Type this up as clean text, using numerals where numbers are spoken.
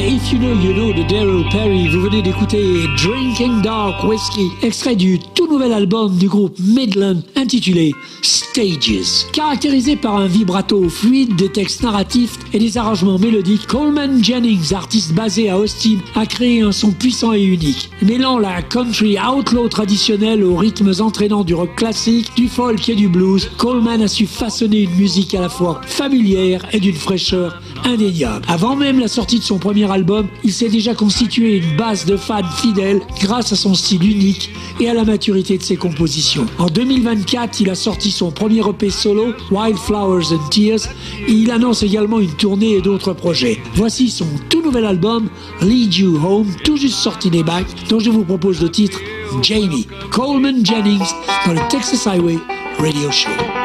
If You Know You Know de Daryl Perry. Vous venez d'écouter Drinking Dark Whiskey, extrait du tout nouvel album du groupe Midland intitulé Stages. Caractérisé par un vibrato fluide, des textes narratifs et des arrangements mélodiques, Coleman Jennings, artiste basé à Austin, a créé un son puissant et unique. Mêlant la country outlaw traditionnelle aux rythmes entraînants du rock classique, du folk et du blues, Coleman a su façonner une musique à la fois familière et d'une fraîcheur indéniable. Avant même la sortie de son premier album, il s'est déjà constitué une base de fans fidèles grâce à son style unique et à la maturité de ses compositions. En 2024, il a sorti son premier EP solo, Wildflowers and Tears, et il annonce également une tournée et d'autres projets. Voici son tout nouvel album, Lead You Home, tout juste sorti des bacs, dont je vous propose le titre Jamie. Coleman Jennings dans le Texas Highway Radio Show.